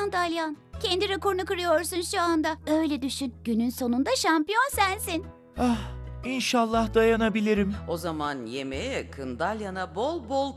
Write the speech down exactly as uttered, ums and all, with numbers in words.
Dayan Dalyan. Kendi rekorunu kırıyorsun şu anda. Öyle düşün. Günün sonunda şampiyon sensin. Ah, inşallah dayanabilirim. O zaman yemeğe yakın Dalyan'a bol bol